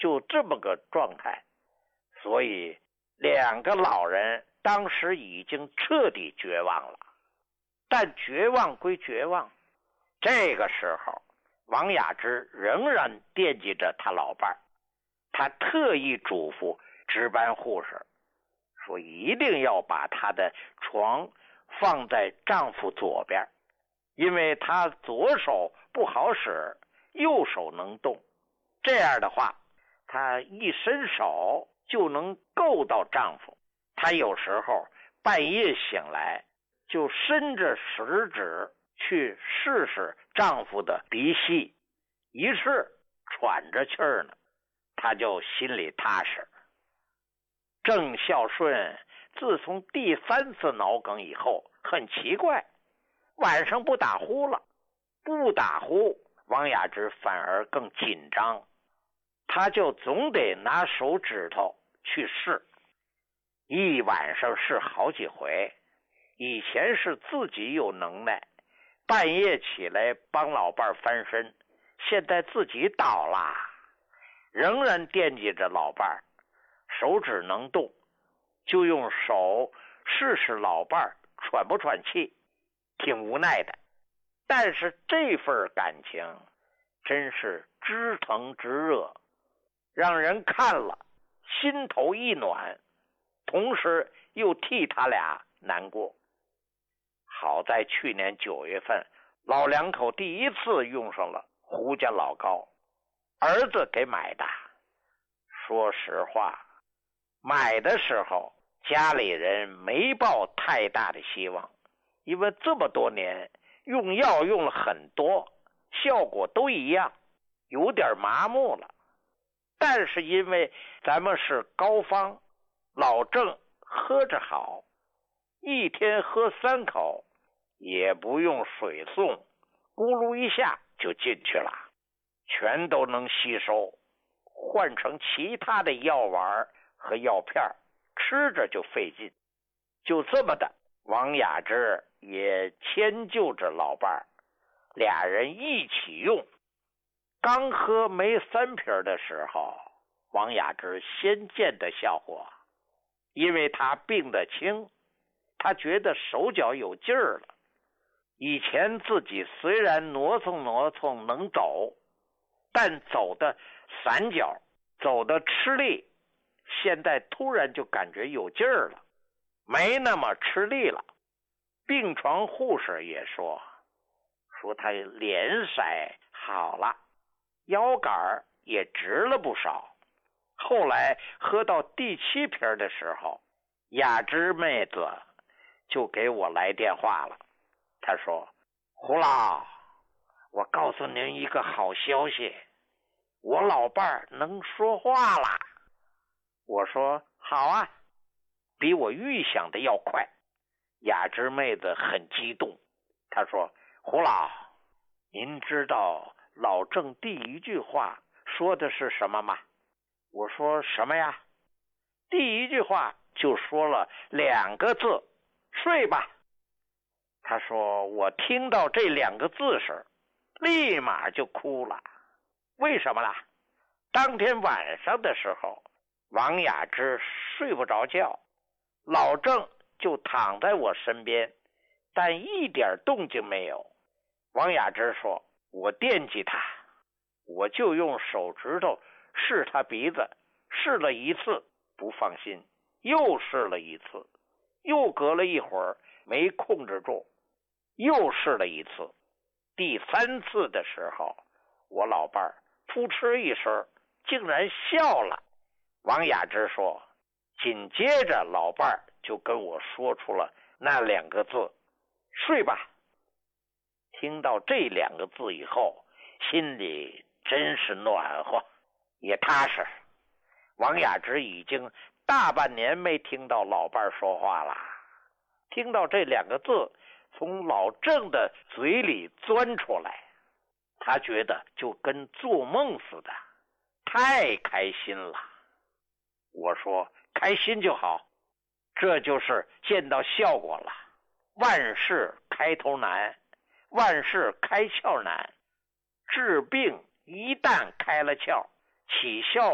就这么个状态。所以两个老人当时已经彻底绝望了。但绝望归绝望，这个时候王雅芝仍然惦记着他老伴儿。他特意嘱咐值班护士说，一定要把他的床放在丈夫左边，因为他左手不好使，右手能动，这样的话他一伸手就能够到丈夫。他有时候半夜醒来就伸着食指去试试丈夫的鼻息，一试喘着气儿呢，他就心里踏实。郑孝顺自从第3次脑梗以后很奇怪，晚上不打呼了。不打呼，王雅芝反而更紧张，他就总得拿手指头去试，一晚上试好几回。以前是自己有能耐，半夜起来帮老伴翻身，现在自己倒了，仍然惦记着老伴，手指能动，就用手试试老伴喘不喘气，挺无奈的。但是这份感情真是知疼知热，让人看了心头一暖，同时又替他俩难过。好在去年9月份，老两口第一次用上了胡家老膏，儿子给买的。说实话，买的时候家里人没抱太大的希望，因为这么多年用药用了很多，效果都一样，有点麻木了。但是因为咱们是膏方，老郑喝着好，一天喝3口，也不用水送，咕噜一下就进去了，全都能吸收。换成其他的药丸和药片，吃着就费劲。就这么的，王雅芝也迁就着老伴儿，俩人一起用。刚喝没3瓶的时候，王雅芝先见的效果，因为她病得轻，她觉得手脚有劲儿了。以前自己虽然挪蹭能走，但走的散脚，走的吃力，现在突然就感觉有劲儿了，没那么吃力了。病床护士也说他脸色好了，腰杆也直了不少。后来喝到第7瓶的时候，雅芝妹子就给我来电话了。她说，胡老，我告诉您一个好消息，我老伴儿能说话了。我说好啊，比我预想的要快。雅芝妹子很激动，她说，胡老，您知道老郑第1句话说的是什么吗？我说什么呀？第1句话就说了2个字，睡吧。他说，我听到这2个字时立马就哭了。为什么啦？当天晚上的时候，王雅芝睡不着觉，老郑就躺在我身边，但一点动静没有。王雅芝说，我惦记他，我就用手指头试他鼻子，试了1次不放心，又试了1次，又隔了一会儿没控制住，又试了1次。第3次的时候，我老伴儿扑哧一声竟然笑了。王雅芝说，紧接着老伴儿就跟我说出了那2个字，睡吧。听到这2个字以后，心里真是暖和，也踏实。王雅芝已经大半年没听到老伴儿说话了，听到这2个字从老郑的嘴里钻出来，他觉得就跟做梦似的，太开心了。我说开心就好，这就是见到效果了。万事开头难，万事开窍难，治病一旦开了窍，起效